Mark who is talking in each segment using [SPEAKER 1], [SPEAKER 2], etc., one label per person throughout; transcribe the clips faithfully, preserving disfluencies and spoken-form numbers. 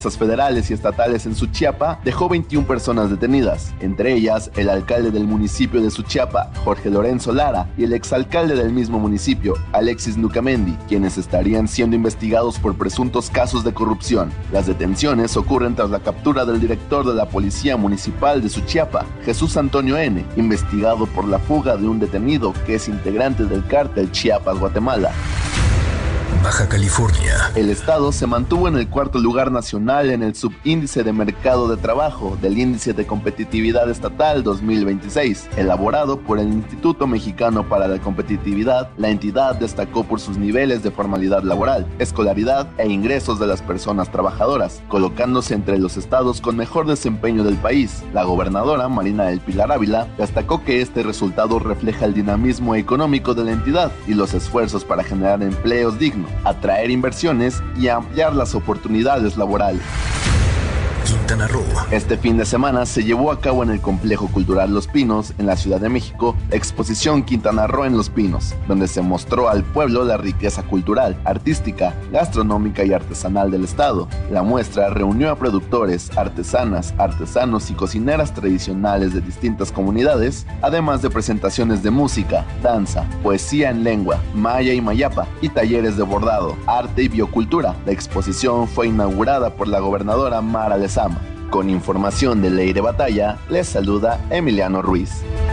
[SPEAKER 1] federales y estatales en Suchiapa dejó veintiuna personas detenidas, entre ellas el alcalde del municipio de Suchiapa, Jorge Lorenzo Lara, y el exalcalde del mismo municipio, Alexis Nucamendi, quienes estarían siendo investigados por presuntos casos de corrupción. Las detenciones ocurren tras la captura del director de la Policía Municipal de Suchiapa, Jesús Antonio N., investigado por la fuga de un detenido que es integrante del cártel Chiapas Guatemala.
[SPEAKER 2] Baja California.
[SPEAKER 1] El estado se mantuvo en el cuarto lugar nacional en el subíndice de mercado de trabajo del Índice de Competitividad Estatal dos mil veintiséis, elaborado por el Instituto Mexicano para la Competitividad. La entidad destacó por sus niveles de formalidad laboral, escolaridad e ingresos de las personas trabajadoras, colocándose entre los estados con mejor desempeño del país. La gobernadora Marina del Pilar Ávila destacó que este resultado refleja el dinamismo económico de la entidad y los esfuerzos para generar empleos dignos, atraer inversiones y ampliar las oportunidades laborales.
[SPEAKER 2] Quintana Roo.
[SPEAKER 1] Este fin de semana se llevó a cabo en el Complejo Cultural Los Pinos, en la Ciudad de México, la exposición Quintana Roo en Los Pinos, donde se mostró al pueblo la riqueza cultural, artística, gastronómica y artesanal del estado. La muestra reunió a productores, artesanas, artesanos y cocineras tradicionales de distintas comunidades, además de presentaciones de música, danza, poesía en lengua, maya y mayapa, y talleres de bordado, arte y biocultura. La exposición fue inaugurada por la gobernadora Mara Lezama. Con información de Leire Batalla, les saluda Emiliano Ruiz.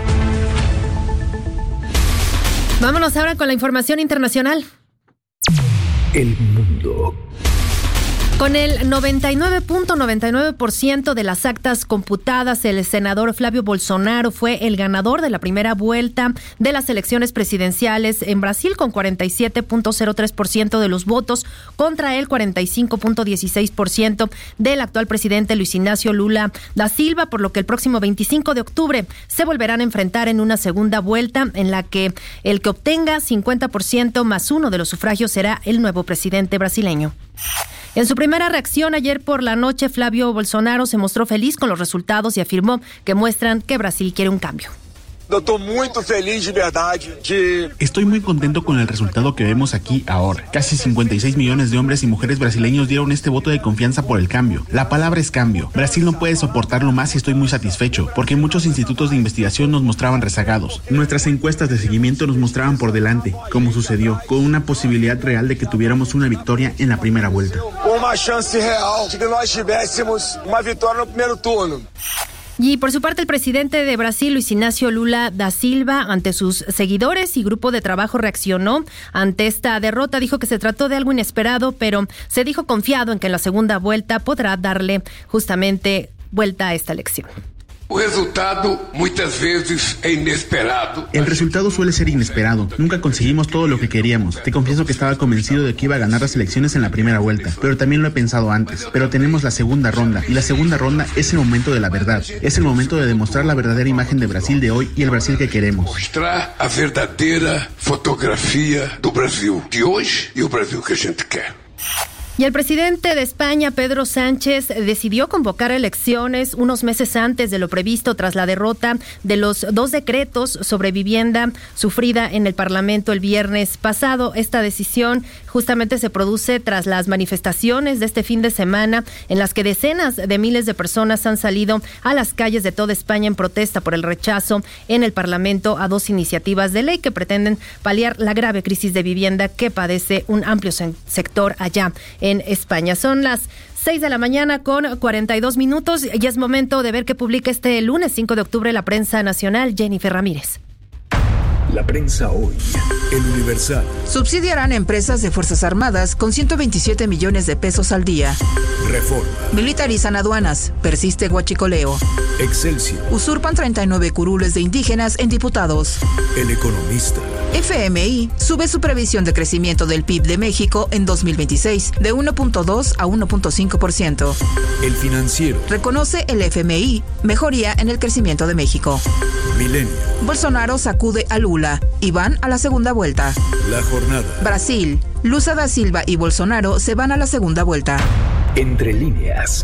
[SPEAKER 3] Vámonos ahora con la información internacional.
[SPEAKER 2] El mundo.
[SPEAKER 3] Con el noventa y nueve punto noventa y nueve por ciento de las actas computadas, el senador Flavio Bolsonaro fue el ganador de la primera vuelta de las elecciones presidenciales en Brasil, con cuarenta y siete punto cero tres por ciento de los votos contra el cuarenta y cinco punto dieciséis por ciento del actual presidente Luis Ignacio Lula da Silva, por lo que el próximo veinticinco de octubre se volverán a enfrentar en una segunda vuelta en la que el que obtenga cincuenta por ciento más uno de los sufragios será el nuevo presidente brasileño. En su primera reacción ayer por la noche, Flavio Bolsonaro se mostró feliz con los resultados y afirmó que muestran que Brasil quiere un cambio.
[SPEAKER 4] Estoy muy feliz de verdad. De...
[SPEAKER 5] Estoy muy contento con el resultado que vemos aquí ahora. Casi cincuenta y seis millones de hombres y mujeres brasileños dieron este voto de confianza por el cambio. La palabra es cambio. Brasil no puede soportarlo más y estoy muy satisfecho, porque muchos institutos de investigación nos mostraban rezagados. Nuestras encuestas de seguimiento nos mostraban por delante, como sucedió, con una posibilidad real de que tuviéramos una victoria en la primera vuelta.
[SPEAKER 4] Una chance real de que nós tivéssemos una victoria en el primer turno.
[SPEAKER 3] Y por su parte, el presidente de Brasil, Luis Ignacio Lula da Silva, ante sus seguidores y grupo de trabajo, reaccionó ante esta derrota. Dijo que se trató de algo inesperado, pero se dijo confiado en que en la segunda vuelta podrá darle justamente vuelta a esta elección.
[SPEAKER 6] El resultado muchas veces es inesperado.
[SPEAKER 5] El resultado suele ser inesperado. Nunca conseguimos todo lo que queríamos. Te confieso que estaba convencido de que iba a ganar las elecciones en la primera vuelta, pero también lo he pensado antes. Pero tenemos la segunda ronda, y la segunda ronda es el momento de la verdad. Es el momento de demostrar la verdadera imagen de Brasil de hoy y el Brasil que queremos.
[SPEAKER 6] Mostrar a verdadera fotografía do Brasil de hoy y el Brasil que a gente quer.
[SPEAKER 3] Y el presidente de España, Pedro Sánchez, decidió convocar elecciones unos meses antes de lo previsto tras la derrota de los dos decretos sobre vivienda sufrida en el Parlamento el viernes pasado. Esta decisión justamente se produce tras las manifestaciones de este fin de semana, en las que decenas de miles de personas han salido a las calles de toda España en protesta por el rechazo en el Parlamento a dos iniciativas de ley que pretenden paliar la grave crisis de vivienda que padece un amplio sector allá en España. Son las seis de la mañana con cuarenta y dos minutos y es momento de ver qué publica este lunes cinco de octubre la prensa nacional. Jennifer Ramírez.
[SPEAKER 2] La prensa hoy. El Universal.
[SPEAKER 7] Subsidiarán empresas de Fuerzas Armadas con ciento veintisiete millones de pesos al día.
[SPEAKER 2] Reforma.
[SPEAKER 7] Militarizan aduanas. Persiste huachicoleo.
[SPEAKER 2] Excelsior.
[SPEAKER 7] Usurpan treinta y nueve curules de indígenas en diputados.
[SPEAKER 2] El Economista.
[SPEAKER 7] F M I sube su previsión de crecimiento del P I B de México en dos mil veintiséis de uno punto dos a uno punto cinco por ciento.
[SPEAKER 2] El Financiero.
[SPEAKER 7] Reconoce el F M I mejoría en el crecimiento de México.
[SPEAKER 2] Milenio.
[SPEAKER 7] Bolsonaro sacude a Lula y van a la segunda vuelta.
[SPEAKER 2] La Jornada.
[SPEAKER 7] Brasil. Lula da Silva y Bolsonaro se van a la segunda vuelta.
[SPEAKER 2] Entre líneas.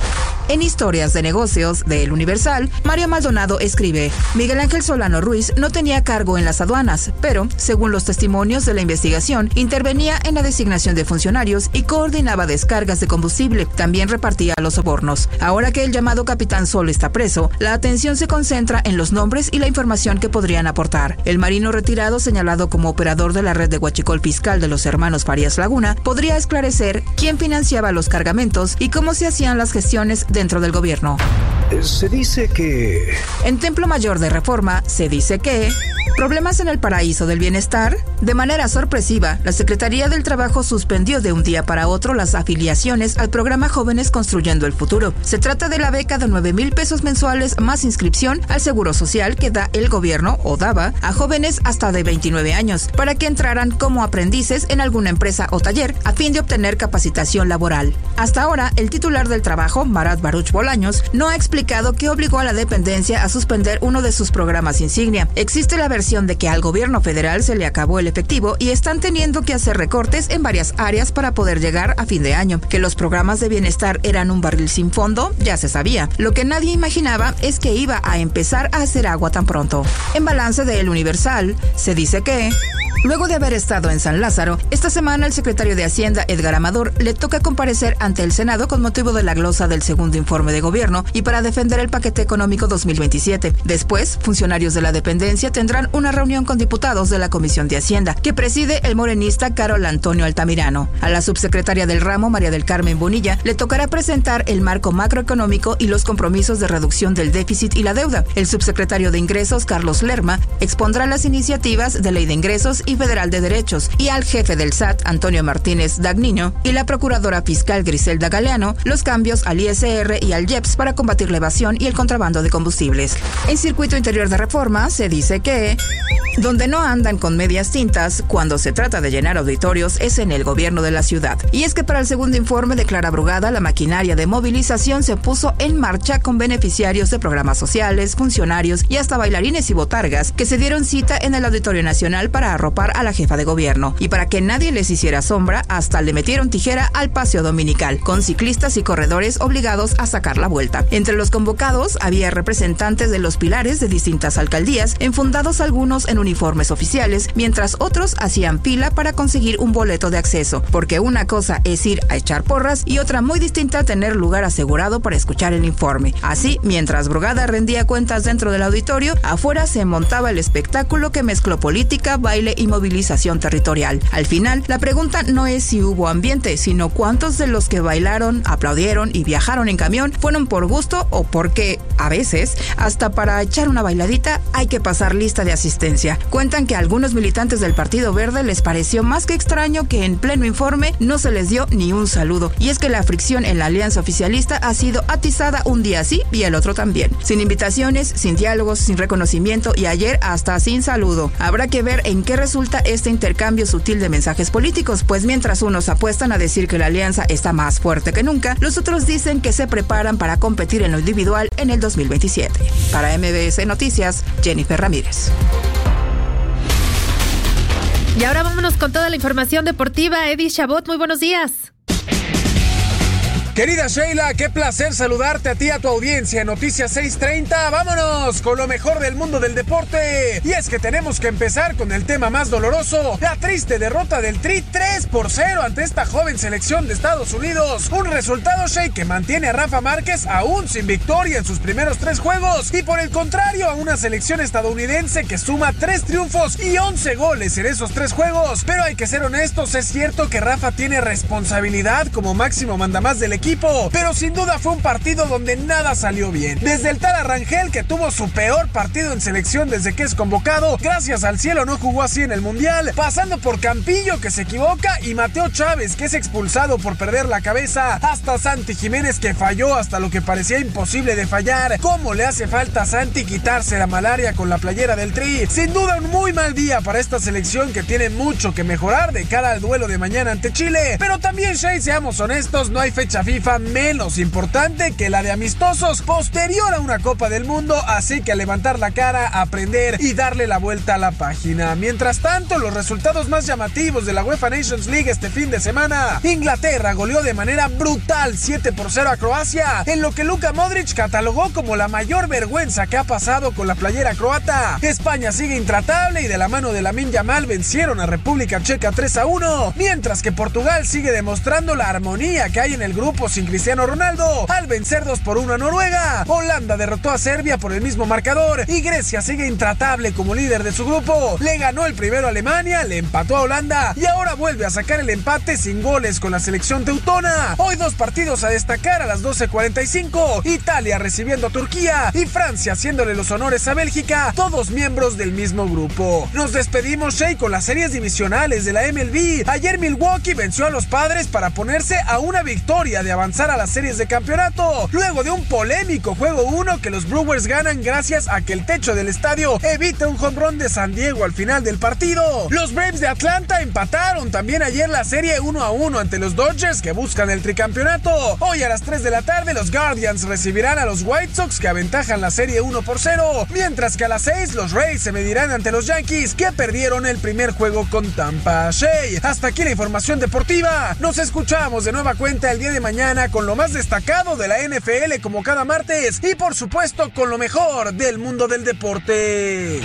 [SPEAKER 7] En Historias de Negocios de El Universal, Mario Maldonado escribe: Miguel Ángel Solano Ruiz no tenía cargo en las aduanas, pero, según los testimonios de la investigación, intervenía en la designación de funcionarios y coordinaba descargas de combustible. También repartía los sobornos. Ahora que el llamado Capitán Sol está preso, la atención se concentra en los nombres y la información que podrían aportar. El marino retirado, señalado como operador de la red de huachicol fiscal de los hermanos Farías Laguna, podría esclarecer quién financiaba los cargamentos y cómo se hacían las gestiones dentro del gobierno.
[SPEAKER 2] Se dice que...
[SPEAKER 7] En Templo Mayor de Reforma se dice que... ¿Problemas en el paraíso del bienestar? De manera sorpresiva, la Secretaría del Trabajo suspendió de un día para otro las afiliaciones al programa Jóvenes Construyendo el Futuro. Se trata de la beca de nueve mil pesos mensuales más inscripción al Seguro Social que da el gobierno, o daba, a jóvenes hasta de veintinueve años, para que entraran como aprendices en alguna empresa o taller a fin de obtener capacitación laboral. Hasta ahora, el titular del trabajo, Marat Baruch Bolaños, no ha explicado qué obligó a la dependencia a suspender uno de sus programas insignia. Existe la versión de que al gobierno federal se le acabó el efectivo y están teniendo que hacer recortes en varias áreas para poder llegar a fin de año. Que los programas de bienestar eran un barril sin fondo, ya se sabía. Lo que nadie imaginaba es que iba a empezar a hacer agua tan pronto. En balance de El Universal, se dice que... Luego de haber estado en San Lázaro, esta semana el secretario de Hacienda, Edgar Amador, le toca comparecer ante el Senado con motivo de la glosa del segundo informe de gobierno y para defender el paquete económico dos mil veintisiete. Después, funcionarios de la dependencia tendrán una reunión con diputados de la Comisión de Hacienda, que preside el morenista Carol Antonio Altamirano. A la subsecretaria del ramo, María del Carmen Bonilla, le tocará presentar el marco macroeconómico y los compromisos de reducción del déficit y la deuda. El subsecretario de Ingresos, Carlos Lerma, expondrá las iniciativas de Ley de Ingresos y Federal de Derechos, y al jefe del S A T, Antonio Martínez Dagnino, y la procuradora fiscal Griselda Galeano, los cambios al I S R y al I E P S para combatir la evasión y el contrabando de combustibles. En Circuito Interior de Reforma se dice que... Donde no andan con medias tintas cuando se trata de llenar auditorios es en el gobierno de la ciudad. Y es que para el segundo informe de Clara Brugada, la maquinaria de movilización se puso en marcha con beneficiarios de programas sociales, funcionarios y hasta bailarines y botargas que se dieron cita en el Auditorio Nacional para arropar a la jefa de gobierno. Y para que nadie les hiciera sombra, hasta le metieron tijera al paseo dominical, con ciclistas y corredores obligados a sacar la vuelta. Entre los convocados había representantes de los pilares de distintas alcaldías, enfundados algunos en uniformes oficiales, mientras otros hacían fila para conseguir un boleto de acceso, porque una cosa es ir a echar porras y otra muy distinta tener lugar asegurado para escuchar el informe. Así, mientras Brugada rendía cuentas dentro del auditorio, afuera se montaba el espectáculo que mezcló política, baile y movilización territorial. Al final, la pregunta no es si hubo ambiente, sino cuántos de los que bailaron, aplaudieron y viajaron en camión fueron por gusto o porque, a veces, hasta para echar una bailadita hay que pasar lista de asistencia. Cuentan que a algunos militantes del Partido Verde les pareció más que extraño que en pleno informe no se les dio ni un saludo. Y es que la fricción en la alianza oficialista ha sido atizada un día sí y el otro también. Sin invitaciones, sin diálogos, sin reconocimiento y ayer hasta sin saludo. Habrá que ver en qué resulta este intercambio sutil de mensajes políticos, pues mientras unos apuestan a decir que la alianza está más fuerte que nunca, los otros dicen que se preparan para competir en lo individual en el dos mil veintisiete. Para M B S Noticias, Jennifer Ramírez.
[SPEAKER 3] Y ahora vámonos con toda la información deportiva. Eddie Chabot, muy buenos días.
[SPEAKER 8] Querida Sheila, qué placer saludarte a ti y a tu audiencia en Noticias seis treinta. Vámonos con lo mejor del mundo del deporte. Y es que tenemos que empezar con el tema más doloroso, la triste derrota del Tri tres por cero ante esta joven selección de Estados Unidos. Un resultado, Shey, que mantiene a Rafa Márquez aún sin victoria en sus primeros tres juegos. Y por el contrario, a una selección estadounidense que suma tres triunfos y once goles en esos tres juegos. Pero hay que ser honestos, es cierto que Rafa tiene responsabilidad como máximo mandamás del equipo. Equipo, pero sin duda fue un partido donde nada salió bien. Desde el Tala Rangel, que tuvo su peor partido en selección desde que es convocado, gracias al cielo no jugó así en el Mundial, pasando por Campillo, que se equivoca, y Mateo Chávez, que es expulsado por perder la cabeza, hasta Santi Jiménez, que falló hasta lo que parecía imposible de fallar. ¿Cómo le hace falta a Santi quitarse la malaria con la playera del Tri? Sin duda un muy mal día para esta selección que tiene mucho que mejorar de cara al duelo de mañana ante Chile, pero también, Shea, seamos honestos, no hay fecha fija FIFA menos importante que la de amistosos posterior a una Copa del Mundo, así que a levantar la cara, aprender y darle la vuelta a la página. Mientras tanto, los resultados más llamativos de la UEFA Nations League este fin de semana: Inglaterra goleó de manera brutal siete por cero a Croacia, en lo que Luka Modric catalogó como la mayor vergüenza que ha pasado con la playera croata. España sigue intratable y de la mano de Lamine Yamal vencieron a República Checa tres a uno, mientras que Portugal sigue demostrando la armonía que hay en el grupo sin Cristiano Ronaldo al vencer dos por uno a Noruega. Holanda derrotó a Serbia por el mismo marcador y Grecia sigue intratable como líder de su grupo. Le ganó el primero a Alemania, le empató a Holanda y ahora vuelve a sacar el empate sin goles con la selección teutona. Hoy dos partidos a destacar a las doce cuarenta y cinco: Italia recibiendo a Turquía y Francia haciéndole los honores a Bélgica, todos miembros del mismo grupo. Nos despedimos, Shea, con las series divisionales de la M L B. Ayer Milwaukee venció a los Padres para ponerse a una victoria de avanzar a las series de campeonato, luego de un polémico juego uno que los Brewers ganan gracias a que el techo del estadio evita un home run de San Diego al final del partido. Los Braves de Atlanta empataron también ayer la serie uno a uno ante los Dodgers, que buscan el tricampeonato. Hoy a las tres de la tarde los Guardians recibirán a los White Sox, que aventajan la serie uno por cero, mientras que a las seis los Rays se medirán ante los Yankees, que perdieron el primer juego con Tampa. Shea, hasta aquí la información deportiva. Nos escuchamos de nueva cuenta el día de mañana con lo más destacado de la N F L como cada martes y por supuesto con lo mejor del mundo del deporte.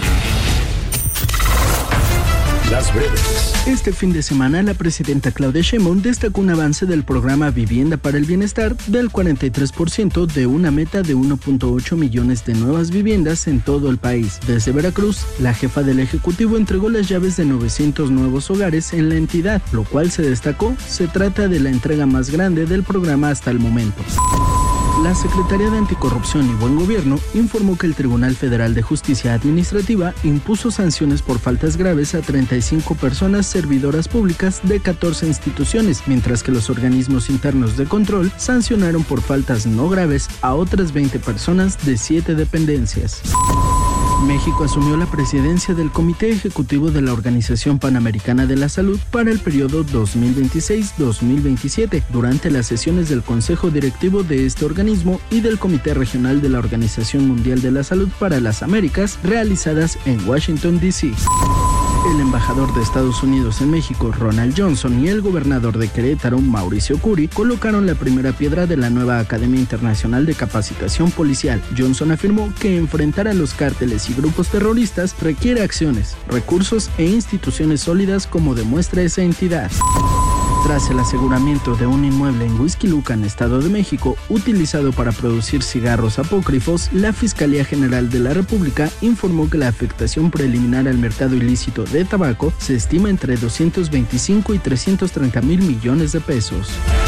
[SPEAKER 2] Las breves.
[SPEAKER 9] Este fin de semana, la presidenta Claudia Sheinbaum destacó un avance del programa Vivienda para el Bienestar del cuarenta y tres por ciento de una meta de uno punto ocho millones de nuevas viviendas en todo el país. Desde Veracruz, la jefa del Ejecutivo entregó las llaves de novecientos nuevos hogares en la entidad, lo cual se destacó, se trata de la entrega más grande del programa hasta el momento. La Secretaría de Anticorrupción y Buen Gobierno informó que el Tribunal Federal de Justicia Administrativa impuso sanciones por faltas graves a treinta y cinco personas servidoras públicas de catorce instituciones, mientras que los organismos internos de control sancionaron por faltas no graves a otras veinte personas de siete dependencias. México asumió la presidencia del Comité Ejecutivo de la Organización Panamericana de la Salud para el periodo dos mil veintiséis a dos mil veintisiete, durante las sesiones del Consejo Directivo de este organismo y del Comité Regional de la Organización Mundial de la Salud para las Américas, realizadas en Washington, D C El embajador de Estados Unidos en México, Ronald Johnson, y el gobernador de Querétaro, Mauricio Curi, colocaron la primera piedra de la nueva Academia Internacional de Capacitación Policial. Johnson afirmó que enfrentar a los cárteles y grupos terroristas requiere acciones, recursos e instituciones sólidas, como demuestra esa entidad. Tras el aseguramiento de un inmueble en Huixquilucan, Estado de México, utilizado para producir cigarros apócrifos, la Fiscalía General de la República informó que la afectación preliminar al mercado ilícito de tabaco se estima entre doscientos veinticinco y trescientos treinta mil millones de pesos.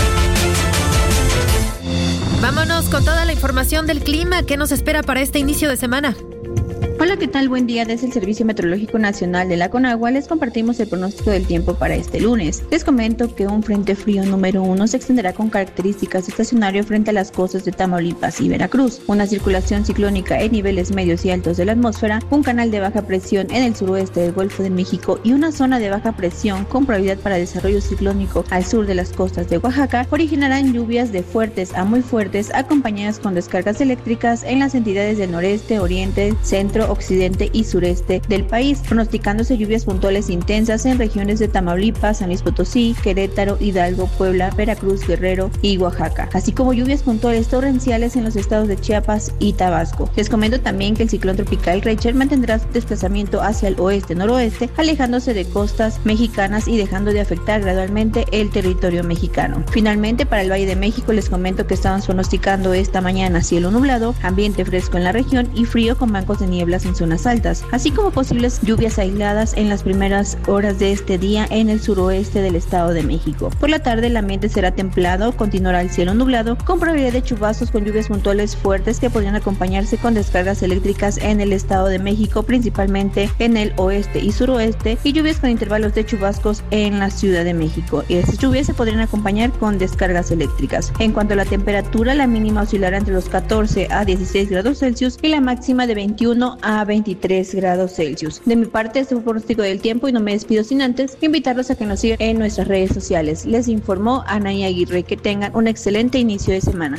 [SPEAKER 3] Vámonos con toda la información del clima. ¿Qué nos espera para este inicio de semana?
[SPEAKER 10] Hola, ¿qué tal? Buen día. Desde el Servicio Meteorológico Nacional de la Conagua les compartimos el pronóstico del tiempo para este lunes. Les comento que un frente frío número uno se extenderá con características de estacionario frente a las costas de Tamaulipas y Veracruz. Una circulación ciclónica en niveles medios y altos de la atmósfera, un canal de baja presión en el suroeste del Golfo de México y una zona de baja presión con probabilidad para desarrollo ciclónico al sur de las costas de Oaxaca originarán lluvias de fuertes a muy fuertes, acompañadas con descargas eléctricas en las entidades del noreste, oriente, centro, occidente y sureste del país, pronosticándose lluvias puntuales intensas en regiones de Tamaulipas, San Luis Potosí, Querétaro, Hidalgo, Puebla, Veracruz, Guerrero y Oaxaca, así como lluvias puntuales torrenciales en los estados de Chiapas y Tabasco. Les comento también que el ciclón tropical Rachel mantendrá su desplazamiento hacia el oeste-noroeste, alejándose de costas mexicanas y dejando de afectar gradualmente el territorio mexicano. Finalmente, para el Valle de México les comento que estamos pronosticando esta mañana cielo nublado, ambiente fresco en la región y frío con bancos de nieblas en zonas altas, así como posibles lluvias aisladas en las primeras horas de este día en el suroeste del Estado de México. Por la tarde el ambiente será templado, continuará el cielo nublado, con probabilidad de chubascos con lluvias puntuales fuertes que podrían acompañarse con descargas eléctricas en el Estado de México, principalmente en el oeste y suroeste, y lluvias con intervalos de chubascos en la Ciudad de México. Y estas lluvias se podrían acompañar con descargas eléctricas. En cuanto a la temperatura, la mínima oscilará entre los catorce a dieciséis grados Celsius y la máxima de veintiuno a a veintitrés grados Celsius. De mi parte, este fue el pronóstico del tiempo y no me despido sin antes invitarlos a que nos sigan en nuestras redes sociales. Les informó Anaí Aguirre. Que tengan un excelente inicio de semana.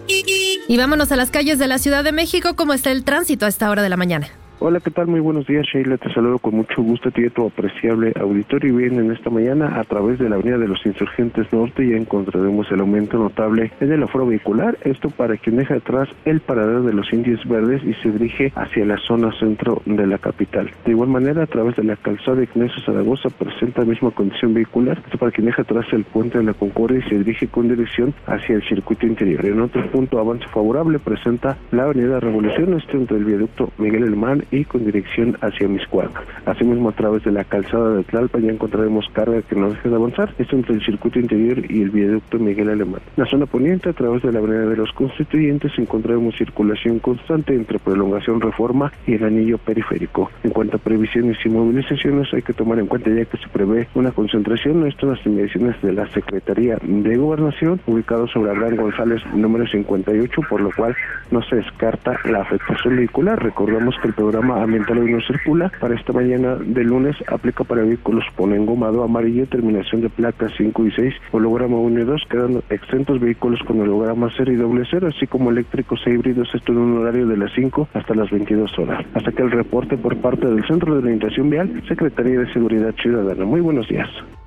[SPEAKER 3] Y vámonos a las calles de la Ciudad de México. ¿Cómo está el tránsito a esta hora de la mañana?
[SPEAKER 11] Hola, ¿qué tal? Muy buenos días, Sheila. Te saludo con mucho gusto a ti y a tu apreciable auditorio. Y bien, en esta mañana, a través de la Avenida de los Insurgentes Norte, ya encontraremos el aumento notable en el aforo vehicular. Esto para quien deja atrás el paradero de los Indios Verdes y se dirige hacia la zona centro de la capital. De igual manera, a través de la calzada Ignacio Zaragoza, presenta la misma condición vehicular. Esto para quien deja atrás el puente de la Concordia y se dirige con dirección hacia el circuito interior. En otro punto, avance favorable, presenta la Avenida Revolución, esto entre el viaducto Miguel Alemán y con dirección hacia Mixcoac. Asimismo, a través de la calzada de Tlalpan ya encontraremos carga que no deje de avanzar, esto entre el circuito interior y el viaducto Miguel Alemán. En la zona poniente, a través de la avenida de los Constituyentes, encontraremos circulación constante entre Prolongación Reforma y el anillo periférico. En cuanto a previsiones y movilizaciones, hay que tomar en cuenta ya que se prevé una concentración, esto en las inmediaciones de la Secretaría de Gobernación, ubicado sobre Abraham González número cincuenta y ocho, por lo cual no se descarta la afectación vehicular. Recordamos que el programa ambiental hoy no circula. Para esta mañana de lunes aplica para vehículos con engomado amarillo, terminación de placas cinco y seis, holograma uno y dos, quedando exentos vehículos con holograma cero y doble cero, así como eléctricos e híbridos, esto en un horario de las cinco hasta las veintidós horas. Hasta que el reporte por parte del Centro de Orientación Vial, Secretaría de Seguridad Ciudadana. Muy buenos días.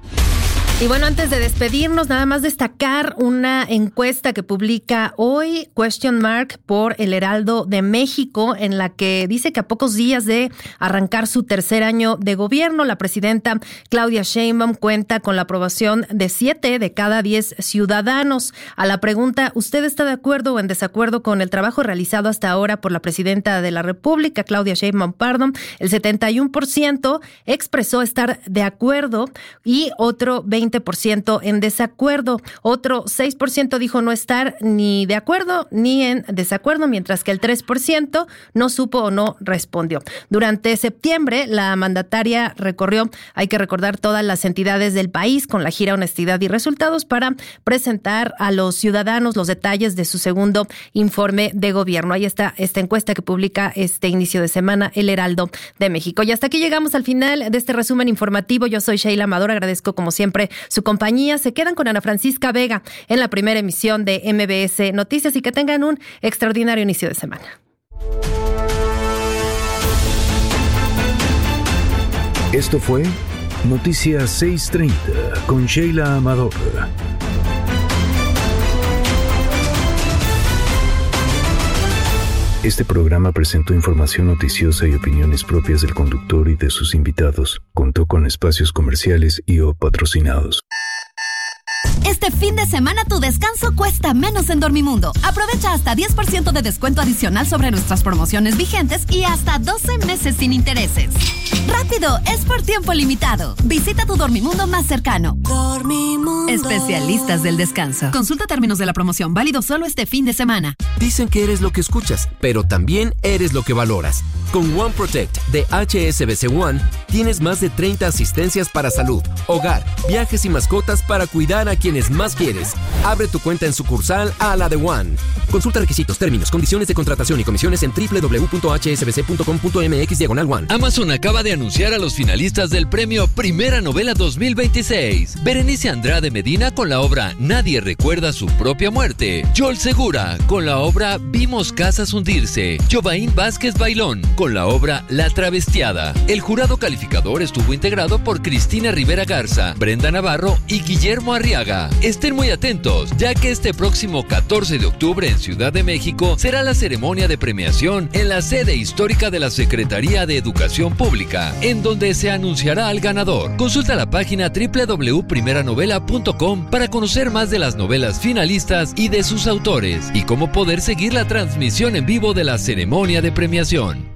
[SPEAKER 3] Y bueno, antes de despedirnos, nada más destacar una encuesta que publica hoy Question Mark por El Heraldo de México, en la que dice que a pocos días de arrancar su tercer año de gobierno, la presidenta Claudia Sheinbaum cuenta con la aprobación de siete de cada diez ciudadanos. A la pregunta, ¿usted está de acuerdo o en desacuerdo con el trabajo realizado hasta ahora por la presidenta de la República, Claudia Sheinbaum Pardo? El setenta y uno por ciento expresó estar de acuerdo y otro veinte por ciento en desacuerdo. Otro seis por ciento dijo no estar ni de acuerdo ni en desacuerdo, mientras que el tres por ciento no supo o no respondió. Durante septiembre, la mandataria recorrió, hay que recordar, todas las entidades del país con la gira Honestidad y Resultados para presentar a los ciudadanos los detalles de su segundo informe de gobierno. Ahí está esta encuesta que publica este inicio de semana El Heraldo de México. Y hasta aquí llegamos al final de este resumen informativo. Yo soy Sheila Amador, agradezco como siempre su compañía. Se quedan con Ana Francisca Vega en la primera emisión de M B S Noticias y que tengan un extraordinario inicio de semana.
[SPEAKER 2] Esto fue Noticias seiscientos treinta con Sheila Amador. Este programa presentó información noticiosa y opiniones propias del conductor y de sus invitados. Contó con espacios comerciales y o patrocinados.
[SPEAKER 12] Este fin de semana tu descanso cuesta menos en Dormimundo. Aprovecha hasta diez por ciento de descuento adicional sobre nuestras promociones vigentes y hasta doce meses sin intereses. ¡Rápido! Es por tiempo limitado. Visita tu Dormimundo más cercano. Dormimundo. Especialistas del descanso. Consulta términos de la promoción. Válido solo este fin de semana.
[SPEAKER 13] Dicen que eres lo que escuchas, pero también eres lo que valoras. Con One Protect de H S B C One tienes más de treinta asistencias para salud, hogar, viajes y mascotas para cuidar a quienes más quieres. Abre tu cuenta en sucursal a la de One. Consulta requisitos, términos, condiciones de contratación y comisiones en doble u doble u doble u punto h s b c punto com punto m x diagonal One.
[SPEAKER 14] Amazon acaba de anunciar a los finalistas del premio Primera Novela dos mil veintiséis. Berenice Andrade Medina con la obra Nadie recuerda su propia muerte. Joel Segura con la obra Vimos casas hundirse. Jovaín Vázquez Bailón con la obra La Travestiada. El jurado calificador estuvo integrado por Cristina Rivera Garza, Brenda Navarro y Guillermo Arriaga. Estén muy atentos, ya que este próximo catorce de octubre en Ciudad de México será la ceremonia de premiación en la sede histórica de la Secretaría de Educación Pública, en donde se anunciará al ganador. Consulta la página doble u doble u doble u punto primera novela punto com para conocer más de las novelas finalistas y de sus autores, y cómo poder seguir la transmisión en vivo de la ceremonia de premiación.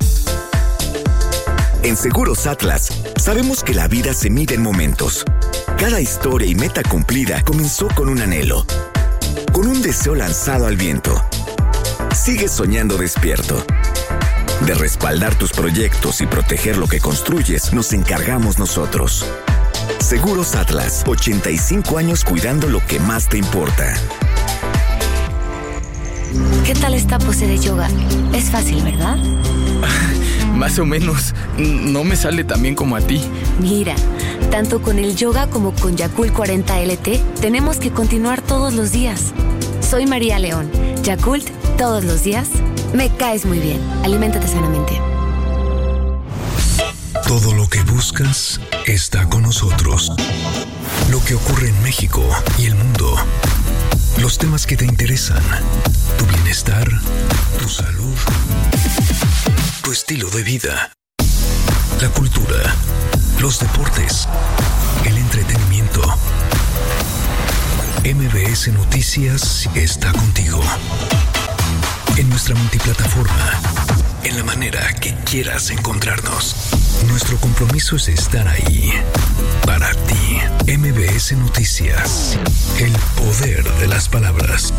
[SPEAKER 15] En Seguros Atlas, sabemos que la vida se mide en momentos. Cada historia y meta cumplida comenzó con un anhelo, con un deseo lanzado al viento. Sigues soñando despierto. De respaldar tus proyectos y proteger lo que construyes, nos encargamos nosotros. Seguros Atlas, ochenta y cinco años cuidando lo que más te importa.
[SPEAKER 12] ¿Qué
[SPEAKER 16] tal esta pose de yoga? Es fácil, ¿verdad?
[SPEAKER 17] Más o menos. No me sale tan bien como a ti.
[SPEAKER 16] Mira, tanto con el yoga como con Yakult cuarenta L T, tenemos que continuar todos los días. Soy María León. Yakult, todos los días. Me caes muy bien. Aliméntate sanamente.
[SPEAKER 2] Todo lo que buscas está con nosotros. Lo que ocurre en México y el mundo. Los temas que te interesan. Tu bienestar, tu salud, tu estilo de vida. La cultura, los deportes, el entretenimiento. M B S Noticias está contigo. En nuestra multiplataforma, en la manera que quieras encontrarnos. Nuestro compromiso es estar ahí, para ti. M B S Noticias, el poder de las palabras.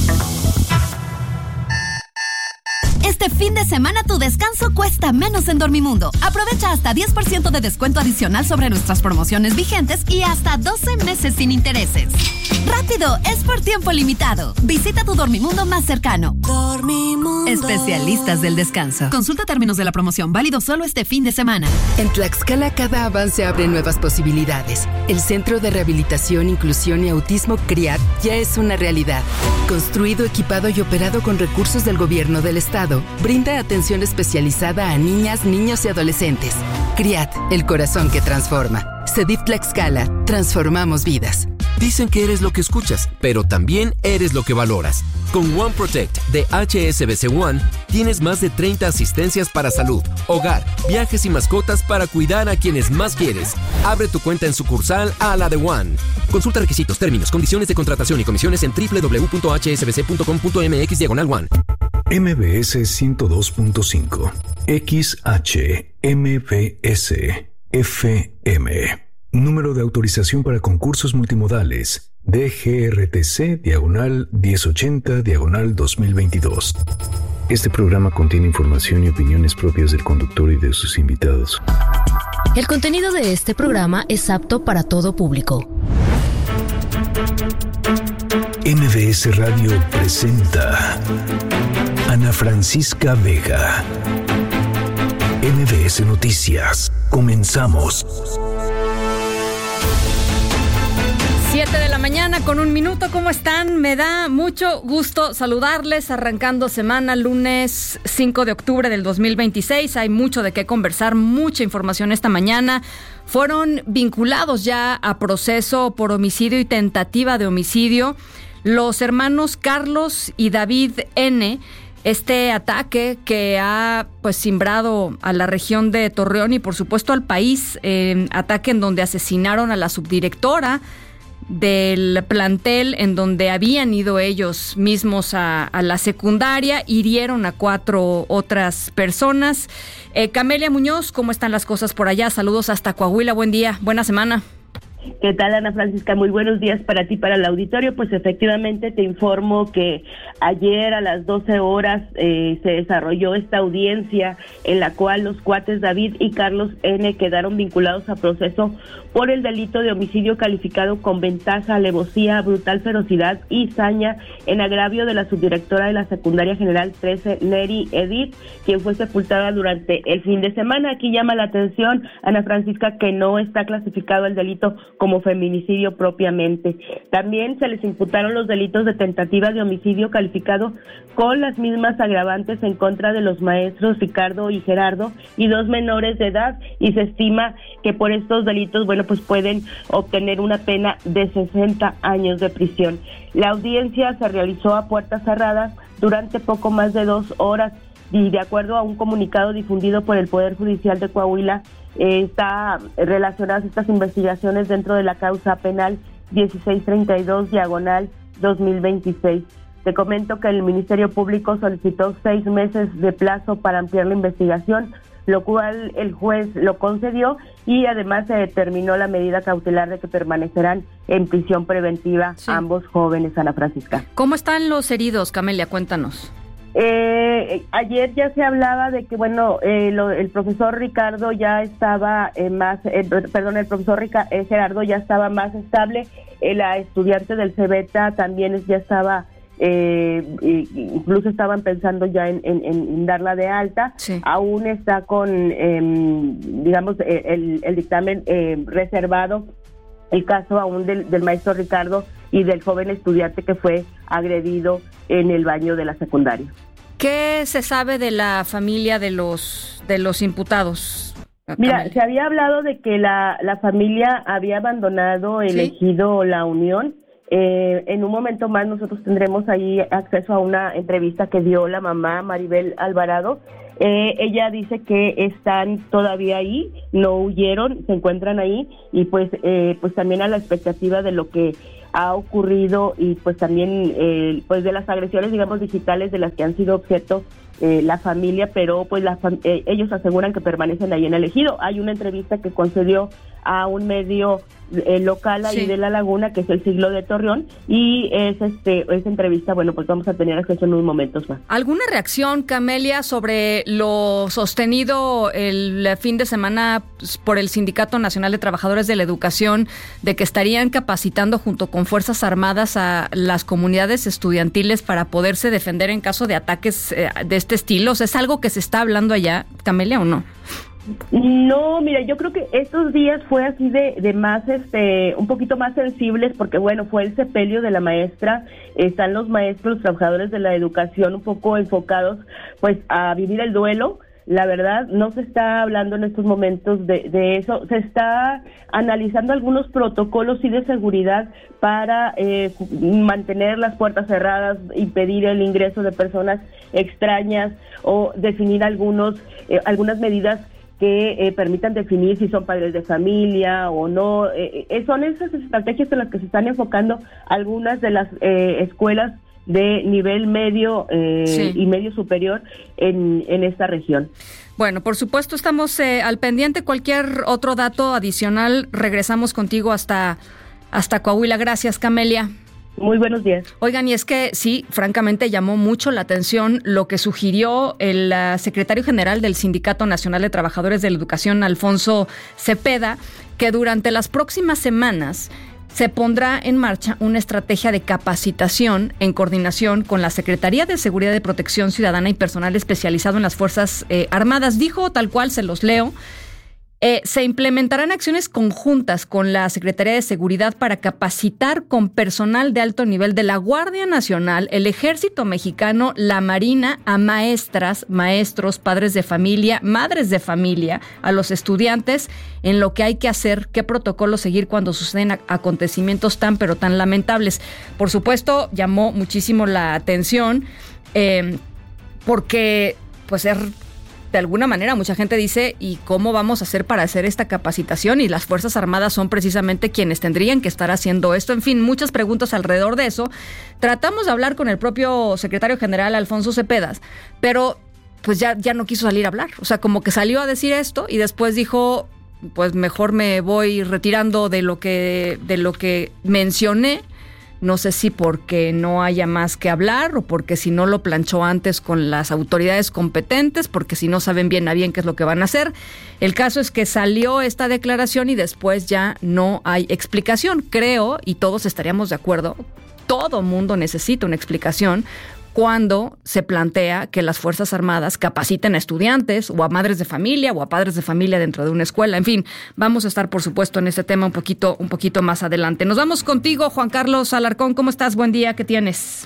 [SPEAKER 12] Este fin de semana tu descanso cuesta menos en Dormimundo. Aprovecha hasta diez por ciento de descuento adicional sobre nuestras promociones vigentes y hasta doce meses sin intereses. ¡Rápido! Es por tiempo limitado. Visita tu Dormimundo más cercano. Dormimundo. Especialistas del descanso. Consulta términos de la promoción. Válido solo este fin de semana.
[SPEAKER 18] En Tlaxcala cada avance abre nuevas posibilidades. El Centro de Rehabilitación, Inclusión y Autismo CRIAT ya es una realidad. Construido, equipado y operado con recursos del gobierno del estado, brinda atención especializada a niñas, niños y adolescentes. CRIAT, el corazón que transforma. CEDIF Tlaxcala, transformamos vidas.
[SPEAKER 13] Dicen que eres lo que escuchas, pero también eres lo que valoras. Con One Protect de H S B C One tienes más de treinta asistencias para salud, hogar, viajes y mascotas para cuidar a quienes más quieres. Abre tu cuenta en sucursal a la de One. Consulta requisitos, términos, condiciones de contratación y comisiones en doble u doble u doble u punto h s b c punto com punto m x diagonal one.
[SPEAKER 2] M B S ciento dos punto cinco, X H M B S F M. Número de autorización para concursos multimodales. D G R T C diagonal diez ochenta diagonal dos mil veintidós. Este programa contiene información y opiniones propias del conductor y de sus invitados.
[SPEAKER 19] El contenido de este programa es apto para todo público.
[SPEAKER 2] M B S Radio presenta Ana Francisca Vega. M B S Noticias. Comenzamos.
[SPEAKER 3] Siete de la mañana con un minuto. ¿Cómo están? Me da mucho gusto saludarles arrancando semana, lunes cinco de octubre del dos mil veintiséis. Hay mucho de qué conversar, mucha información esta mañana. Fueron vinculados ya a proceso por homicidio y tentativa de homicidio los hermanos Carlos y David N., este ataque que ha pues cimbrado a la región de Torreón y por supuesto al país, eh, ataque en donde asesinaron a la subdirectora del plantel en donde habían ido ellos mismos a, a la secundaria, hirieron a cuatro otras personas. Eh, Camelia Muñoz, ¿cómo están las cosas por allá? Saludos hasta Coahuila, buen día, buena semana.
[SPEAKER 20] ¿Qué tal, Ana Francisca? Muy buenos días para ti, para el auditorio. Pues efectivamente te informo que ayer a las doce horas eh, se desarrolló esta audiencia en la cual los cuates David y Carlos N. quedaron vinculados a proceso por el delito de homicidio calificado con ventaja, alevosía, brutal ferocidad y saña en agravio de la subdirectora de la Secundaria General trece, Neri Edith, quien fue sepultada durante el fin de semana. Aquí llama la atención, Ana Francisca, que no está clasificado el delito como feminicidio propiamente. También se les imputaron los delitos de tentativa de homicidio calificado con las mismas agravantes en contra de los maestros Ricardo y Gerardo y dos menores de edad, y se estima que por estos delitos, bueno, pues pueden obtener una pena de sesenta años de prisión. La audiencia se realizó a puertas cerradas durante poco más de dos horas y de acuerdo a un comunicado difundido por el Poder Judicial de Coahuila, eh, está relacionadas estas investigaciones dentro de la causa penal dieciséis treinta y dos diagonal dos mil veintiséis. Te comento que el Ministerio Público solicitó seis meses de plazo para ampliar la investigación, lo cual el juez lo concedió y además se determinó la medida cautelar de que permanecerán en prisión preventiva sí. ambos jóvenes, Ana Francisca.
[SPEAKER 3] ¿Cómo están los heridos, Camelia? Cuéntanos.
[SPEAKER 20] Eh, ayer ya se hablaba de que, bueno, eh, lo, el profesor Ricardo ya estaba eh, más, eh, perdón, el profesor Rica, eh, Gerardo ya estaba más estable, eh, la estudiante del Cebeta también ya estaba eh, incluso estaban pensando ya en, en, en darla de alta. Sí. Aún está con, eh, digamos, el, el dictamen eh, reservado, el caso aún del, del maestro Ricardo y del joven estudiante que fue agredido en el baño de la secundaria.
[SPEAKER 21] ¿Qué se sabe de la familia de los de los imputados?
[SPEAKER 20] Mira, Camelia. Se había hablado de que la, la familia había abandonado el ¿Sí? ejido La Unión. Eh, en un momento más nosotros tendremos ahí acceso a una entrevista que dio la mamá Maribel Alvarado. Eh, ella dice que están todavía ahí, no huyeron, se encuentran ahí y pues eh, pues también a la expectativa de lo que ha ocurrido y pues también eh, pues de las agresiones, digamos, digitales de las que han sido objeto eh, la familia, pero pues la fam- eh, ellos aseguran que permanecen ahí en el ejido. Hay una entrevista que concedió a un medio eh, local ahí sí. de La Laguna, que es El Siglo de Torreón, y es este esa entrevista, bueno, pues vamos a tener acceso en unos momentos más.
[SPEAKER 21] ¿Alguna reacción, Camelia, sobre lo sostenido el fin de semana por el Sindicato Nacional de Trabajadores de la Educación, de que estarían capacitando junto con Fuerzas Armadas a las comunidades estudiantiles para poderse defender en caso de ataques eh, de este estilo? O sea, ¿es algo que se está hablando allá, Camelia, o no?
[SPEAKER 20] No, mira, yo creo que estos días fue así de, de más, este, un poquito más sensibles, porque bueno, fue el sepelio de la maestra, están los maestros, los trabajadores de la educación un poco enfocados, pues, a vivir el duelo. La verdad, no se está hablando en estos momentos de, de eso, se está analizando algunos protocolos y de seguridad para eh, mantener las puertas cerradas, impedir el ingreso de personas extrañas o definir algunos eh, algunas medidas que eh, permitan definir si son padres de familia o no. Eh, eh, son esas estrategias en las que se están enfocando algunas de las eh, escuelas de nivel medio eh, sí. y medio superior en, en esta región.
[SPEAKER 21] Bueno, por supuesto estamos eh, al pendiente. Cualquier otro dato adicional, regresamos contigo hasta, hasta Coahuila. Gracias, Camelia.
[SPEAKER 20] Muy buenos días.
[SPEAKER 21] Oigan, y es que sí, francamente llamó mucho la atención lo que sugirió el uh, secretario general del Sindicato Nacional de Trabajadores de la Educación, Alfonso Cepeda, que durante las próximas semanas se pondrá en marcha una estrategia de capacitación en coordinación con la Secretaría de Seguridad y Protección Ciudadana y personal especializado en las Fuerzas eh, Armadas. Dijo, tal cual, se los leo, eh, se implementarán acciones conjuntas con la Secretaría de Seguridad para capacitar con personal de alto nivel de la Guardia Nacional, el Ejército Mexicano, la Marina, a maestras, maestros, padres de familia, madres de familia, a los estudiantes, en lo que hay que hacer, qué protocolo seguir cuando suceden acontecimientos tan pero tan lamentables. Por supuesto, llamó muchísimo la atención eh, porque pues es, de alguna manera mucha gente dice, ¿y cómo vamos a hacer para hacer esta capacitación? Y las Fuerzas Armadas son precisamente quienes tendrían que estar haciendo esto. En fin, muchas preguntas alrededor de eso. Tratamos de hablar con el propio secretario general, Alfonso Cepeda, pero pues ya, ya no quiso salir a hablar. O sea, como que salió a decir esto y después dijo, pues mejor me voy retirando de lo que de lo que mencioné. No sé si porque no haya más que hablar o porque si no lo planchó antes con las autoridades competentes, porque si no saben bien a bien qué es lo que van a hacer. El caso es que salió esta declaración y después ya no hay explicación. Creo, y todos estaríamos de acuerdo, todo mundo necesita una explicación cuando se plantea que las Fuerzas Armadas capaciten a estudiantes o a madres de familia o a padres de familia dentro de una escuela. En fin, vamos a estar, por supuesto, en este tema un poquito, un poquito más adelante. Nos vamos contigo, Juan Carlos Alarcón. ¿Cómo estás? Buen día, ¿qué tienes?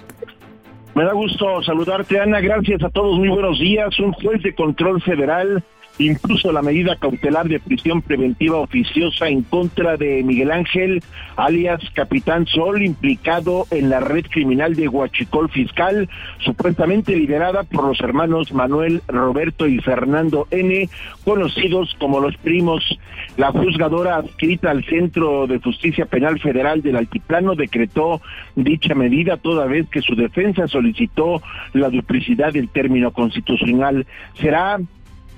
[SPEAKER 22] Me da gusto saludarte, Ana. Gracias a todos, muy buenos días. Un juez de control federal impuso la medida cautelar de prisión preventiva oficiosa en contra de Miguel Ángel, alias Capitán Sol, implicado en la red criminal de Huachicol Fiscal, supuestamente liderada por los hermanos Manuel, Roberto y Fernando N., conocidos como los primos. La juzgadora adscrita al Centro de Justicia Penal Federal del Altiplano decretó dicha medida toda vez que su defensa solicitó la duplicidad del término constitucional. Será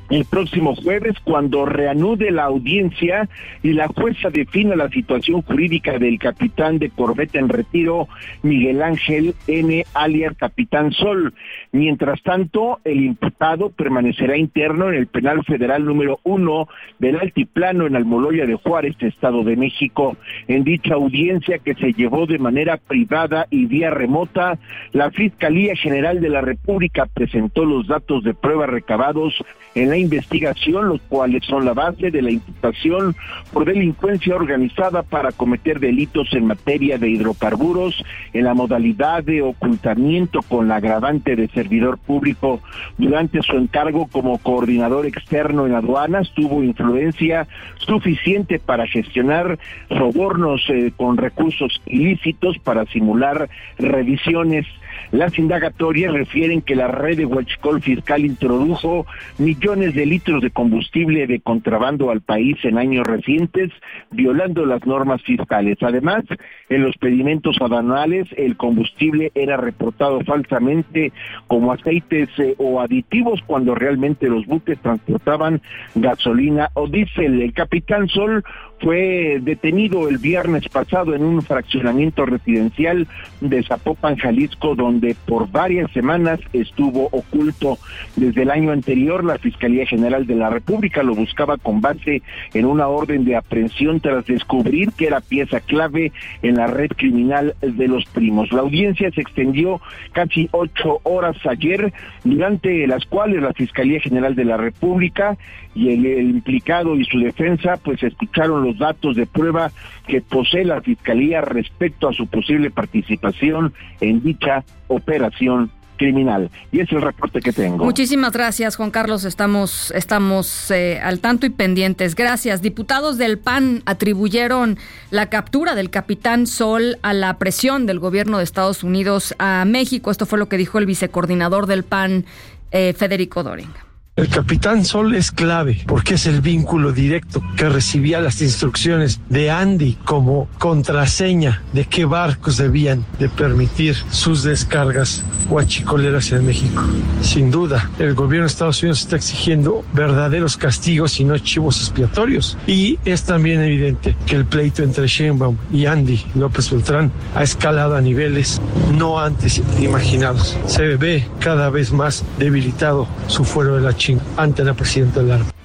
[SPEAKER 22] el próximo jueves, cuando reanude la audiencia y la jueza defina la situación jurídica del capitán de corbeta en retiro, Miguel Ángel N., alias Capitán Sol. Mientras tanto, el imputado permanecerá interno en el penal federal número uno del Altiplano en Almoloya de Juárez, Estado de México. En dicha audiencia, que se llevó de manera privada y vía remota, la Fiscalía General de la República presentó los datos de prueba recabados en la investigación, los cuales son la base de la imputación por delincuencia organizada para cometer delitos en materia de hidrocarburos en la modalidad de ocultamiento con la agravante de servidor público. Durante su encargo como coordinador externo en aduanas, tuvo influencia suficiente para gestionar sobornos eh, con recursos ilícitos para simular revisiones. Las indagatorias refieren que la red de huachicol fiscal introdujo millones de litros de combustible de contrabando al país en años recientes, violando las normas fiscales. Además, en los pedimentos aduanales, el combustible era reportado falsamente como aceites eh, o aditivos, cuando realmente los buques transportaban gasolina o diésel. El capitán Sol fue detenido el viernes pasado en un fraccionamiento residencial de Zapopan, Jalisco, donde por varias semanas estuvo oculto. Desde el año anterior, la Fiscalía General de la República lo buscaba con base en una orden de aprehensión tras descubrir que era pieza clave en la red criminal de los primos. La audiencia se extendió casi ocho horas ayer, durante las cuales la Fiscalía General de la República y el, el implicado y su defensa pues escucharon los datos de prueba que posee la Fiscalía respecto a su posible participación en dicha operación criminal. Y es el reporte que tengo.
[SPEAKER 21] Muchísimas gracias, Juan Carlos. Estamos, estamos eh, al tanto y pendientes. Gracias. Diputados del P A N atribuyeron la captura del capitán Sol a la presión del gobierno de Estados Unidos a México. Esto fue lo que dijo el vicecoordinador del P A N, eh, Federico Doring.
[SPEAKER 1] El capitán Sol es clave porque es el vínculo directo que recibía las instrucciones de Andy como contraseña de qué barcos debían de permitir sus descargas huachicoleras en México. Sin duda, el gobierno de Estados Unidos está exigiendo verdaderos castigos y no chivos expiatorios. Y es también evidente que el pleito entre Sheinbaum y Andy López Beltrán ha escalado a niveles no antes imaginados. Se ve cada vez más debilitado su fuero de la China ante la presidenta de la República.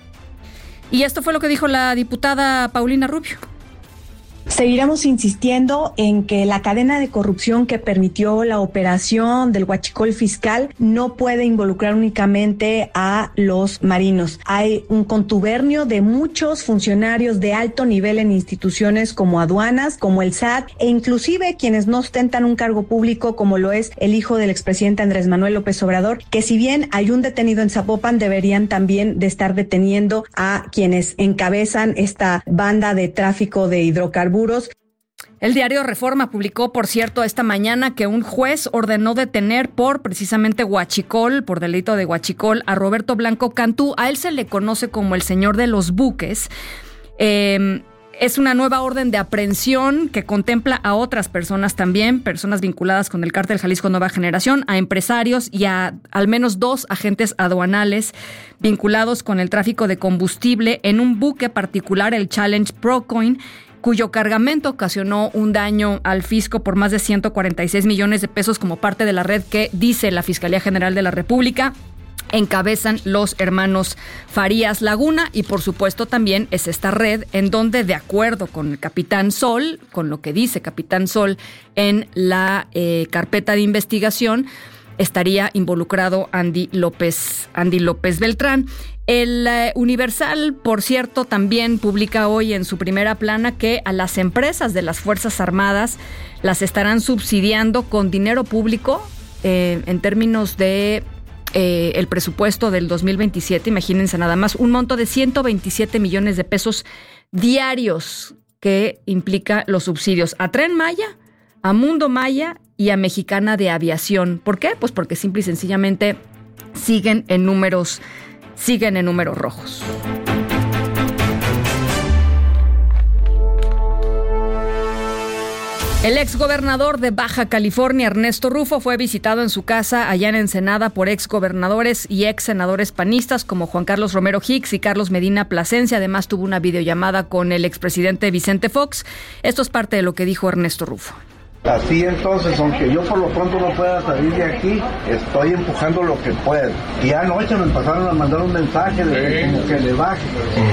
[SPEAKER 21] Y esto fue lo que dijo la diputada Paulina Rubio.
[SPEAKER 4] Seguiremos insistiendo en que la cadena de corrupción que permitió la operación del huachicol fiscal no puede involucrar únicamente a los marinos. Hay un contubernio de muchos funcionarios de alto nivel en instituciones como aduanas, como el S A T, e inclusive quienes no ostentan un cargo público, como lo es el hijo del expresidente Andrés Manuel López Obrador, que si bien hay un detenido en Zapopan, deberían también de estar deteniendo a quienes encabezan esta banda de tráfico de hidrocarburos.
[SPEAKER 21] El diario Reforma publicó, por cierto, esta mañana que un juez ordenó detener por precisamente huachicol, por delito de huachicol, a Roberto Blanco Cantú. A él se le conoce como el señor de los buques. Eh, es una nueva orden de aprehensión que contempla a otras personas también, personas vinculadas con el cártel Jalisco Nueva Generación, a empresarios y a al menos dos agentes aduanales vinculados con el tráfico de combustible en un buque particular, el Challenge Procoin, cuyo cargamento ocasionó un daño al fisco por más de ciento cuarenta y seis millones de pesos como parte de la red que, dice la Fiscalía General de la República, encabezan los hermanos Farías Laguna, y por supuesto también es esta red en donde, de acuerdo con el capitán Sol, con lo que dice capitán Sol en la eh, carpeta de investigación, estaría involucrado Andy López, Andy López Beltrán. El eh, Universal, por cierto, también publica hoy en su primera plana que a las empresas de las Fuerzas Armadas las estarán subsidiando con dinero público eh, en términos de eh, el presupuesto del dos mil veintisiete. Imagínense nada más, un monto de ciento veintisiete millones de pesos diarios que implica los subsidios a Tren Maya, a Mundo Maya y a Mexicana de Aviación. ¿Por qué? Pues porque simple y sencillamente siguen en números, siguen en números rojos. El exgobernador de Baja California, Ernesto Rufo, fue visitado en su casa allá en Ensenada por exgobernadores y ex senadores panistas como Juan Carlos Romero Hicks y Carlos Medina Plasencia. Además, tuvo una videollamada con el expresidente Vicente Fox. Esto es parte de lo que dijo Ernesto Rufo.
[SPEAKER 5] Así entonces, aunque yo por lo pronto no pueda salir de aquí, estoy empujando lo que puedo. Y anoche me empezaron a mandar un mensaje de que como que le baje.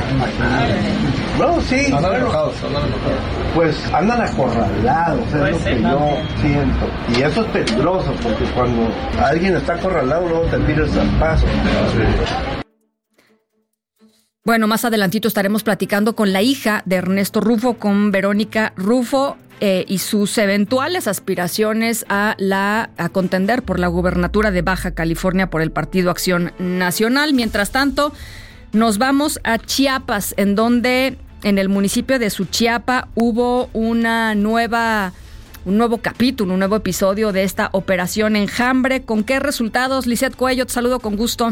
[SPEAKER 5] No, sí. Andan enojados, andan enojados. Pues andan acorralados, es lo que yo siento. Y eso es peligroso, porque cuando alguien está acorralado, luego te tira el zarpazo.
[SPEAKER 21] Bueno, más adelantito estaremos platicando con la hija de Ernesto Rufo, con Verónica Rufo, eh, y sus eventuales aspiraciones a la a contender por la gubernatura de Baja California por el Partido Acción Nacional. Mientras tanto, nos vamos a Chiapas, en donde en el municipio de Suchiapa hubo una nueva un nuevo capítulo, un nuevo episodio de esta operación Enjambre. ¿Con qué resultados? Lisette Cuello, te saludo con gusto.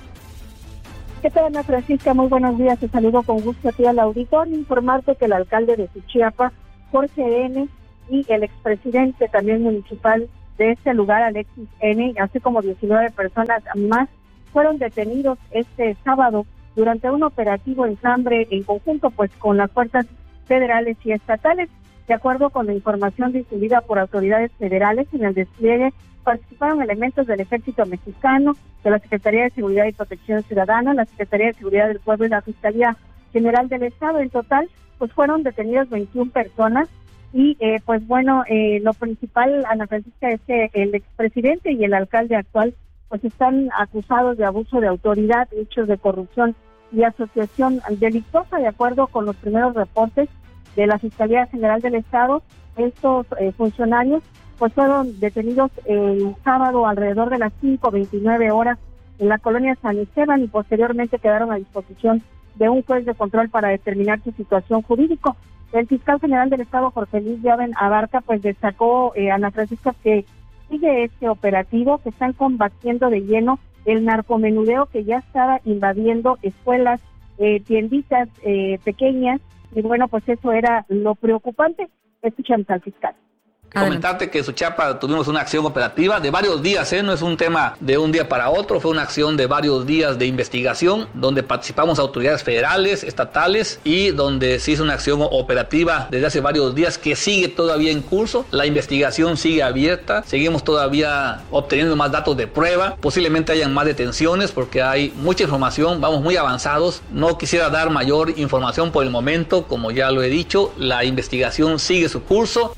[SPEAKER 6] ¿Qué tal, Ana Francisca? Muy buenos días. Te saludo con gusto a ti al auditorio. Informarte que el alcalde de Suchiapa, Jorge N., y el expresidente también municipal de este lugar, Alexis N., así como diecinueve personas más, fueron detenidos este sábado durante un operativo Enjambre en conjunto pues con las fuerzas federales y estatales. De acuerdo con la información distribuida por autoridades federales, en el despliegue participaron elementos del Ejército Mexicano, de la Secretaría de Seguridad y Protección Ciudadana, la Secretaría de Seguridad del Pueblo y la Fiscalía General del Estado. En total, pues fueron detenidas veintiuna personas y eh, pues bueno, eh, lo principal, Ana Francisca, es que el expresidente y el alcalde actual pues están acusados de abuso de autoridad, hechos de corrupción y asociación delictuosa. De acuerdo con los primeros reportes de la Fiscalía General del Estado, estos eh, funcionarios pues fueron detenidos el sábado alrededor de las cinco veintinueve horas en la colonia San Esteban y posteriormente quedaron a disposición de un juez de control para determinar su situación jurídica. El fiscal general del Estado, Jorge Luis Llaven Abarca, pues destacó, eh, Ana Francisca, que sigue este operativo, que están combatiendo de lleno el narcomenudeo que ya estaba invadiendo escuelas, eh, tienditas eh, pequeñas, y bueno, pues eso era lo preocupante. Escuchamos al fiscal.
[SPEAKER 23] Comentarte que en Suchiapa tuvimos una acción operativa de varios días, ¿eh? No es un tema de un día para otro, fue una acción de varios días de investigación donde participamos autoridades federales, estatales y donde se hizo una acción operativa desde hace varios días que sigue todavía en curso. La investigación sigue abierta, seguimos todavía obteniendo más datos de prueba, posiblemente hayan más detenciones porque hay mucha información, vamos muy avanzados. No quisiera dar mayor información por el momento, como ya lo he dicho, la investigación sigue su curso.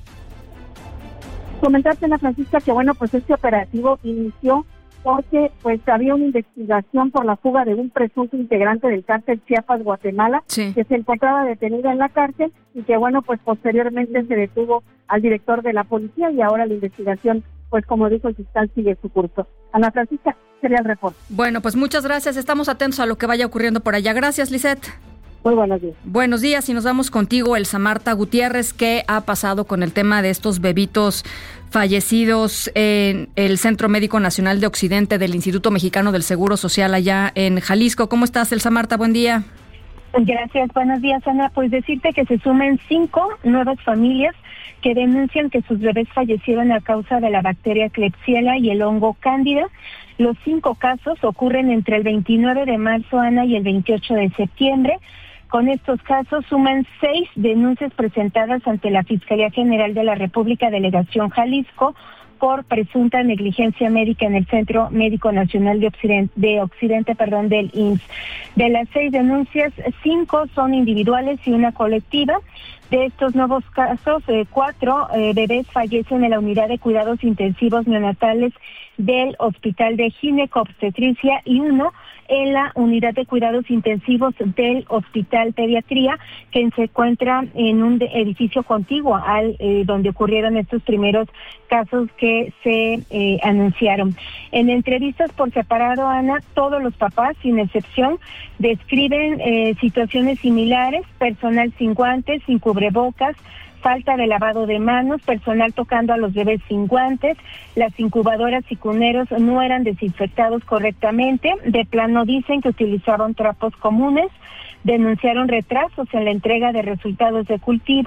[SPEAKER 6] Comentarte, Ana Francisca, que bueno, pues este operativo inició porque pues había una investigación por la fuga de un presunto integrante del cártel Chiapas Guatemala, sí, que se encontraba detenido en la cárcel y que bueno, pues posteriormente se detuvo al director de la policía y ahora la investigación, pues como dijo el fiscal, sigue su curso. Ana Francisca, sería el reporte.
[SPEAKER 21] Bueno, pues muchas gracias, estamos atentos a lo que vaya ocurriendo por allá. Gracias, Lisette.
[SPEAKER 6] Muy buenos días.
[SPEAKER 21] Buenos días, y nos vamos contigo, Elsa Marta Gutiérrez. ¿Qué ha pasado con el tema de estos bebitos fallecidos en el Centro Médico Nacional de Occidente del Instituto Mexicano del Seguro Social allá en Jalisco? ¿Cómo estás, Elsa Marta? Buen día.
[SPEAKER 24] Gracias, buenos días, Ana. Pues decirte que se sumen cinco nuevas familias que denuncian que sus bebés fallecieron a causa de la bacteria Klebsiella y el hongo cándida. Los cinco casos ocurren entre el veintinueve de marzo, Ana, y el veintiocho de septiembre. Con estos casos suman seis denuncias presentadas ante la Fiscalía General de la República, Delegación Jalisco, por presunta negligencia médica en el Centro Médico Nacional de Occidente, de Occidente, perdón, del I M S S. De las seis denuncias, cinco son individuales y una colectiva. De estos nuevos casos, eh, cuatro eh, bebés fallecen en la unidad de cuidados intensivos neonatales del Hospital de Ginecobstetricia y uno en la unidad de cuidados intensivos del Hospital Pediatría, que se encuentra en un de, edificio contiguo al eh, donde ocurrieron estos primeros casos que se eh, anunciaron. En entrevistas por separado, Ana, todos los papás, sin excepción, describen eh, situaciones similares: personal sin guantes, sin cubrebocas, falta de lavado de manos, personal tocando a los bebés sin guantes, las incubadoras y cuneros no eran desinfectados correctamente, de plano dicen que utilizaban trapos comunes, denunciaron retrasos en la entrega de resultados de cultivo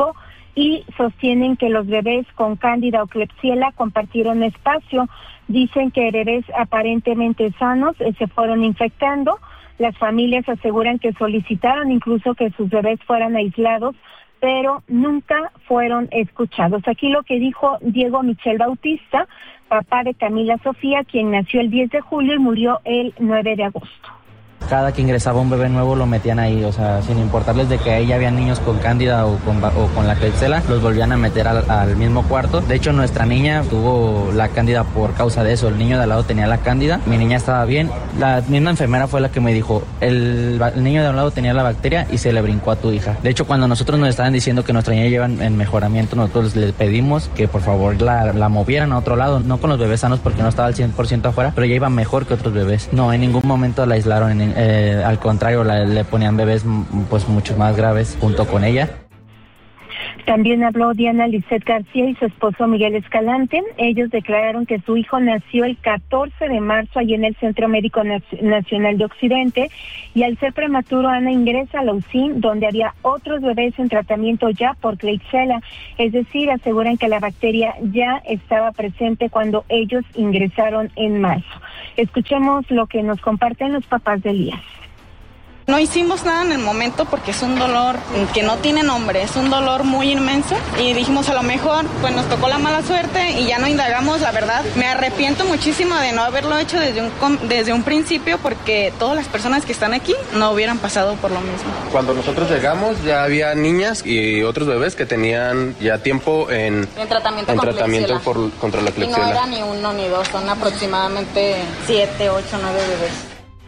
[SPEAKER 24] y sostienen que los bebés con cándida o Klebsiella compartieron espacio. Dicen que bebés aparentemente sanos eh, se fueron infectando. Las familias aseguran que solicitaron incluso que sus bebés fueran aislados, pero nunca fueron escuchados. Aquí lo que dijo Diego Michel Bautista, papá de Camila Sofía, quien nació el diez de julio y murió el nueve de agosto.
[SPEAKER 7] Cada que ingresaba un bebé nuevo lo metían ahí, o sea, sin importarles de que ahí ya había niños con cándida o con, o con la Klebsiella, los volvían a meter al, al mismo cuarto. De hecho, nuestra niña tuvo la cándida por causa de eso. El niño de al lado tenía la cándida, mi niña estaba bien. La misma enfermera fue la que me dijo, el, el niño de al lado tenía la bacteria y se le brincó a tu hija. De hecho, cuando nosotros nos estaban diciendo que nuestra niña lleva en, en mejoramiento, nosotros les pedimos que por favor la, la movieran a otro lado, no con los bebés sanos porque no estaba al cien por ciento afuera, pero ella iba mejor que otros bebés. No, en ningún momento la aislaron, en, eh, al contrario, la, le ponían bebés pues mucho más graves junto con ella.
[SPEAKER 24] También habló Diana Lisset García y su esposo Miguel Escalante. Ellos declararon que su hijo nació el catorce de marzo allí en el Centro Médico Nacional de Occidente y al ser prematuro Ana ingresa a la U C I N donde había otros bebés en tratamiento ya por Klebsiella. Es decir, aseguran que la bacteria ya estaba presente cuando ellos ingresaron en marzo. Escuchemos lo que nos comparten los papás de Elías.
[SPEAKER 8] No hicimos nada en el momento porque es un dolor que no tiene nombre, es un dolor muy inmenso y dijimos a lo mejor pues nos tocó la mala suerte y ya no indagamos, la verdad. Me arrepiento muchísimo de no haberlo hecho desde un, desde un principio porque todas las personas que están aquí no hubieran pasado por lo mismo.
[SPEAKER 9] Cuando nosotros llegamos ya había niñas y otros bebés que tenían ya tiempo en,
[SPEAKER 8] en tratamiento,
[SPEAKER 9] en
[SPEAKER 8] con
[SPEAKER 9] tratamiento por, contra la Klebsiella.
[SPEAKER 8] Y no era ni uno ni dos, son aproximadamente siete, ocho, nueve bebés.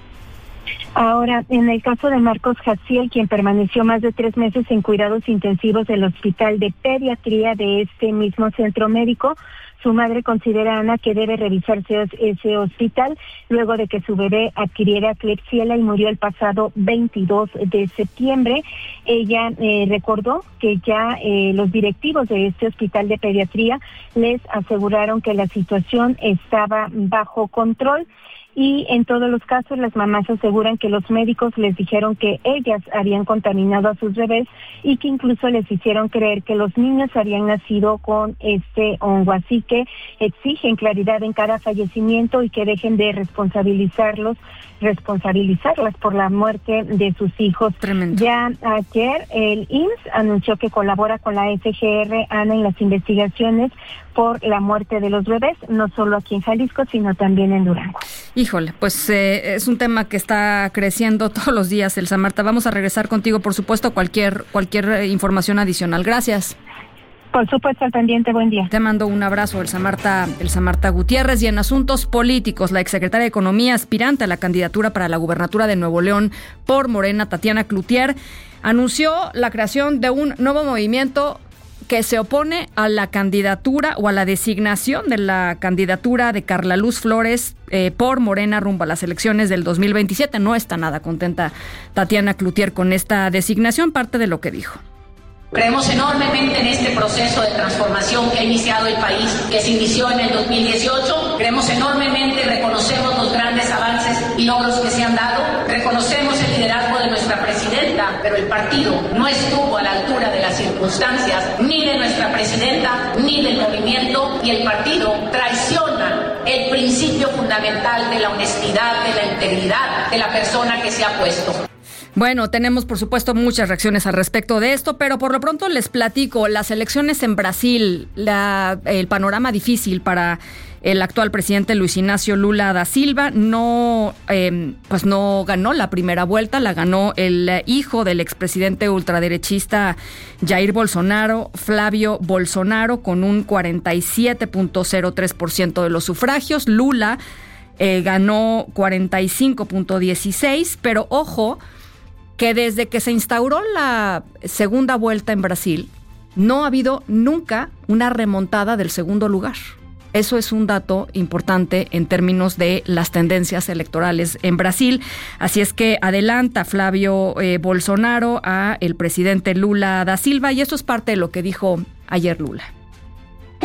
[SPEAKER 24] Ahora, en el caso de Marcos Jaciel, quien permaneció más de tres meses en cuidados intensivos del Hospital de Pediatría de este mismo centro médico, su madre considera, Ana, que debe revisarse ese hospital luego de que su bebé adquiriera Klebsiella y murió el pasado veintidós de septiembre. Ella eh, recordó que ya eh, los directivos de este hospital de pediatría les aseguraron que la situación estaba bajo control. Y en todos los casos las mamás aseguran que los médicos les dijeron que ellas habían contaminado a sus bebés y que incluso les hicieron creer que los niños habían nacido con este hongo. Así que exigen claridad en cada fallecimiento y que dejen de responsabilizarlos, responsabilizarlas por la muerte de sus hijos.
[SPEAKER 21] Tremendo.
[SPEAKER 24] Ya ayer el I M S S anunció que colabora con la F G R, Ana, en las investigaciones por la muerte de los bebés, no solo aquí en Jalisco, sino también en Durango.
[SPEAKER 21] Híjole, pues eh, es un tema que está creciendo todos los días, Elsa Marta. Vamos a regresar contigo, por supuesto, cualquier cualquier información adicional. Gracias.
[SPEAKER 24] Por supuesto, al pendiente, buen día.
[SPEAKER 21] Te mando un abrazo, Elsa Marta, Elsa Marta Gutiérrez. Y en asuntos políticos, la exsecretaria de Economía, aspirante a la candidatura para la gubernatura de Nuevo León por Morena, Tatiana Cloutier, anunció la creación de un nuevo movimiento que se opone a la candidatura o a la designación de la candidatura de Carla Luz Flores eh, por Morena rumbo a las elecciones del dos mil veintisiete. No está nada contenta Tatiana Cloutier con esta designación, parte de lo que dijo.
[SPEAKER 10] Creemos enormemente en este proceso de transformación que ha iniciado el país, que se inició en el dos mil dieciocho. Creemos enormemente, reconocemos los grandes avances y logros que se han dado. Reconocemos el liderazgo de nuestra presidenta, pero el partido no estuvo a la altura de las circunstancias, ni de nuestra presidenta, ni del movimiento, y el partido traiciona el principio fundamental de la honestidad, de la integridad de la persona que se ha puesto.
[SPEAKER 21] Bueno, tenemos por supuesto muchas reacciones al respecto de esto, pero por lo pronto les platico las elecciones en Brasil, la, el panorama difícil para el actual presidente Luis Ignacio Lula da Silva. No, eh, pues no ganó la primera vuelta, la ganó el hijo del expresidente ultraderechista Jair Bolsonaro, Flavio Bolsonaro, con un cuarenta y siete punto cero tres por ciento de los sufragios. Lula eh, ganó cuarenta y cinco punto dieciséis, pero ojo, que desde que se instauró la segunda vuelta en Brasil, no ha habido nunca una remontada del segundo lugar. Eso es un dato importante en términos de las tendencias electorales en Brasil. Así es que adelanta Flavio eh, Bolsonaro a el presidente Lula da Silva, y eso es parte de lo que dijo ayer Lula.
[SPEAKER 25] O resultado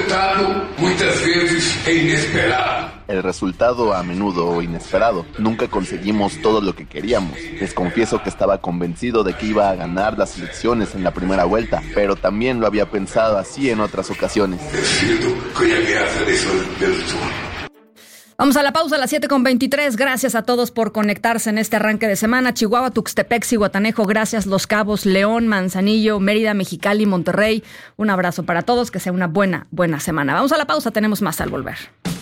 [SPEAKER 11] resultado muitas vezes é inesperado.
[SPEAKER 14] El resultado a menudo inesperado. Nunca conseguimos todo lo que queríamos. Les confieso que estaba convencido de que iba a ganar las elecciones en la primera vuelta, pero también lo había pensado así en otras ocasiones.
[SPEAKER 21] Vamos a la pausa a las siete con veintitrés. Gracias a todos por conectarse en este arranque de semana. Chihuahua, Tuxtepec, Zihuatanejo, gracias. Los Cabos, León, Manzanillo, Mérida, Mexicali, Monterrey. Un abrazo para todos. Que sea una buena, buena semana. Vamos a la pausa. Tenemos más al volver.